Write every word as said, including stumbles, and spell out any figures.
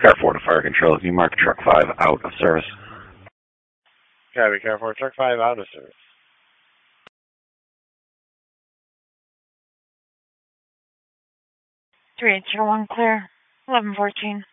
Car four to fire control. Can you mark truck five out of service? Copy, car four, truck five out of service. three eight zero one clear, eleven fourteen.